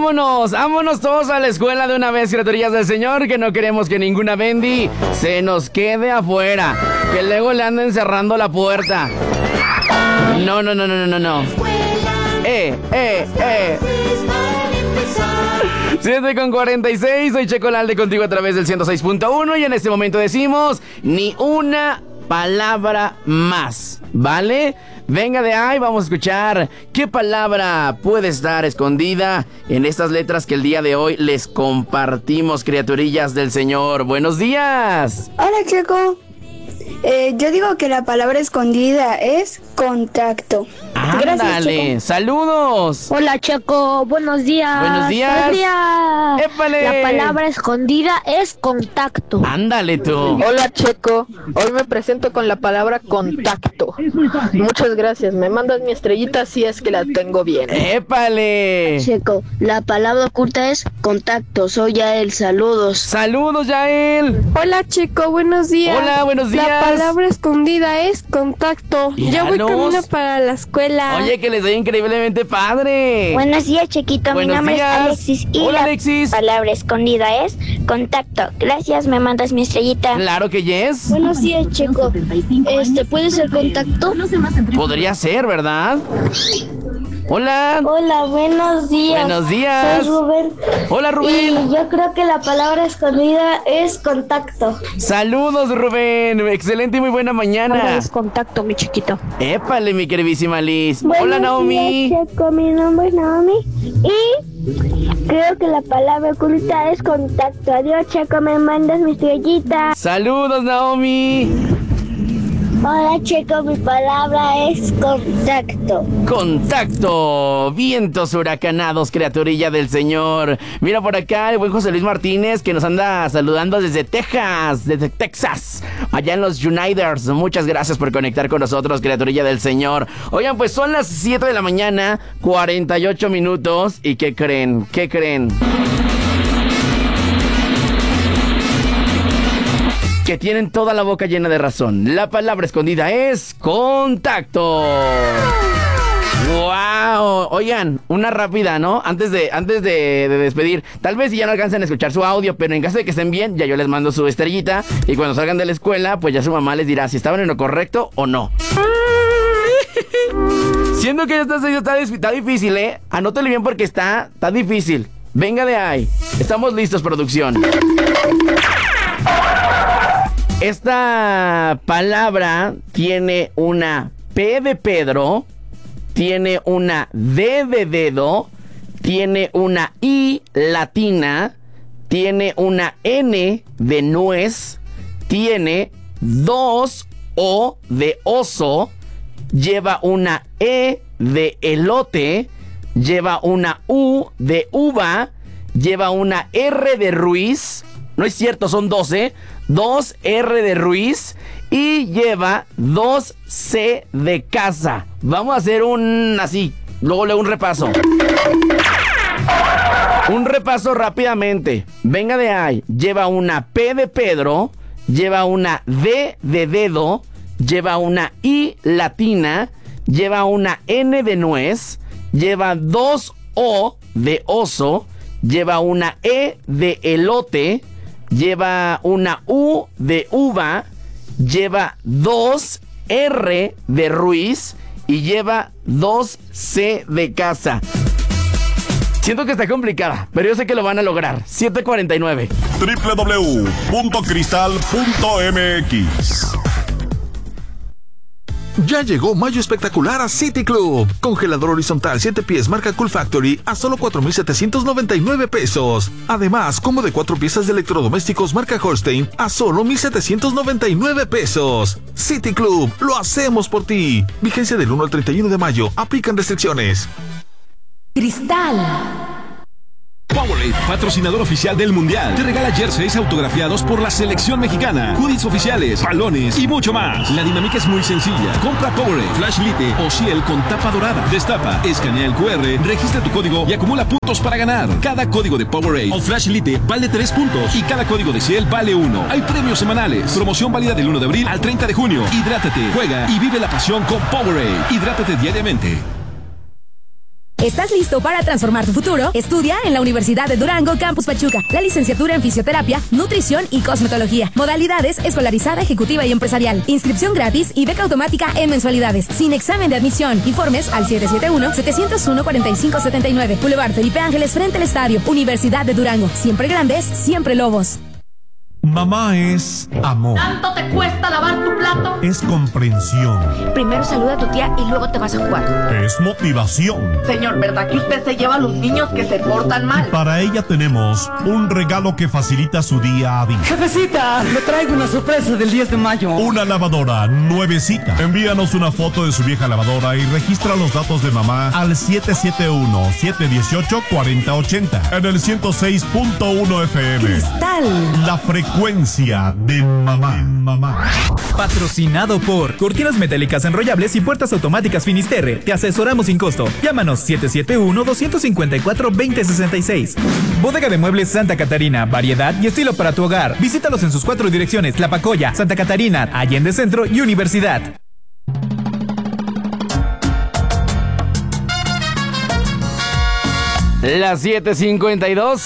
vámonos todos a la escuela de una vez, criaturillas del Señor, que no queremos que ninguna bendi se nos quede afuera, que luego le anden cerrando la puerta. No. 7:46, soy Checo Lalde contigo a través del 106.1 y en este momento decimos ni una palabra más, ¿vale? Venga de ahí, vamos a escuchar qué palabra puede estar escondida en estas letras que el día de hoy les compartimos, criaturillas del Señor. ¡Buenos días! Hola, Checo. Yo digo que la palabra escondida es contacto. Ándale, gracias, Checo. Saludos. Hola, Checo, buenos días. Buenos días. Buenos días. ¡Épale! La palabra escondida es contacto. Ándale tú. Hola, Checo, hoy me presento con la palabra contacto. Muchas gracias, me mandas mi estrellita si es que la tengo bien. ¡Épale! Checo, la palabra oculta es contacto. Soy Yael, saludos. Saludos, Yael. Hola, Checo, buenos días. Hola, buenos días. La palabra escondida es contacto. Ya voy Míralos. camino para la escuela. Oye, que les doy increíblemente padre. Buenos días, Chequito. Buenos Mi nombre días. es Alexis y Hola, la Alexis. palabra escondida es contacto. Gracias, me mandas mi estrellita. Claro que yes. Buenos días, Checo. ¿Puede ser contacto? Podría ser, ¿verdad? Hola. Hola, buenos días. Buenos días. Soy Rubén. Hola, Rubén. Y yo creo que la palabra escondida es contacto. Saludos, Rubén. Excelente y muy buena mañana. Es contacto, mi chiquito. Épale, mi queridísima Liz. Buenos Hola, Naomi. días, Checo. Mi nombre es Naomi. Y creo que la palabra oculta es contacto. Adiós, Checo. Me mandas mi estrellita. Saludos, Naomi. Hola, Checo. Mi palabra es contacto. Contacto, vientos huracanados, criaturilla del Señor. Mira por acá el buen José Luis Martínez que nos anda saludando desde Texas, desde Texas, allá en los Uniters. Muchas gracias por conectar con nosotros, criaturilla del Señor. Oigan, pues son las 7 de la mañana, 48 minutos. ¿Y qué creen? ¿Qué creen? Que tienen toda la boca llena de razón. La palabra escondida es contacto. ¡Wow! Oigan, una rápida, ¿no? Antes de despedir. Tal vez si ya no alcancen a escuchar su audio, pero en caso de que estén bien, ya yo les mando su estrellita. Y cuando salgan de la escuela, pues ya su mamá les dirá si estaban en lo correcto o no. Siendo que esta serie está difícil, ¿eh? Anótale bien porque está difícil. Venga de ahí. Estamos listos, producción. Esta palabra tiene una P de Pedro, tiene una D de dedo, tiene una I latina, tiene una N de nuez, tiene 2 O de oso, lleva una E de elote, lleva una U de uva, lleva una R de Ruiz. No es cierto, son 12. 2 R de Ruiz y lleva 2 C de casa. Vamos a hacer luego un repaso. Un repaso rápidamente. Venga de ahí. Lleva una P de Pedro, lleva una D de dedo, lleva una I latina, lleva una N de nuez, lleva 2 O de oso, lleva una E de elote, lleva una U de uva, lleva 2 R de Ruiz y lleva 2 C de casa. Siento que está complicada, pero yo sé que lo van a lograr. 7:49. www.cristal.mx. Ya llegó Mayo Espectacular a City Club. Congelador horizontal 7 pies marca Cool Factory a solo 4,799 pesos. Además, combo de 4 piezas de electrodomésticos marca Holstein a solo 1,799 pesos. City Club, lo hacemos por ti. Vigencia del 1 al 31 de mayo. Aplican restricciones. Cristal. Powerade, patrocinador oficial del Mundial, te regala jerseys autografiados por la selección mexicana, hoodies oficiales, balones y mucho más. La dinámica es muy sencilla. Compra Powerade, Flash Lite o Ciel con tapa dorada. Destapa, escanea el QR, registra tu código y acumula puntos para ganar. Cada código de Powerade o Flash Lite vale 3 puntos y cada código de Ciel vale 1. Hay premios semanales. Promoción válida del 1 de abril al 30 de junio. Hidrátate, juega y vive la pasión con Powerade. Hidrátate diariamente. ¿Estás listo para transformar tu futuro? Estudia en la Universidad de Durango, Campus Pachuca. La licenciatura en Fisioterapia, Nutrición y Cosmetología. Modalidades escolarizada, ejecutiva y empresarial. Inscripción gratis y beca automática en mensualidades. Sin examen de admisión. Informes al 771-701-4579. Boulevard Felipe Ángeles, frente al estadio. Universidad de Durango. Siempre grandes, siempre lobos. Mamá es amor. ¿Tanto te cuesta lavar tu plato? Es comprensión. Primero saluda a tu tía y luego te vas a jugar. Es motivación. Señor, ¿verdad que usted se lleva a los niños que se portan mal? Para ella tenemos un regalo que facilita su día a día. Jefecita, le traigo una sorpresa del 10 de mayo. Una lavadora nuevecita. Envíanos una foto de su vieja lavadora y registra los datos de mamá al 771-718-4080 en el 106.1 FM. Cristal. La frecuencia de mamá. Patrocinado por Cortinas Metálicas Enrollables y Puertas Automáticas Finisterre. Te asesoramos sin costo. Llámanos 771-254-2066. Bodega de Muebles Santa Catarina. Variedad y estilo para tu hogar. Visítalos en sus 4 direcciones: Tlapacoya, Santa Catarina, Allende Centro y Universidad. Las 7:52.